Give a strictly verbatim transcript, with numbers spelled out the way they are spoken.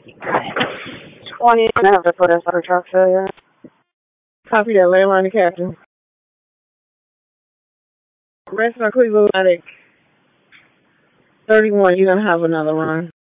twenty, I have to put in for truck failure. Copy that, landline to captain. Rest on Cleveland Attic. thirty-one, you're going to have another run.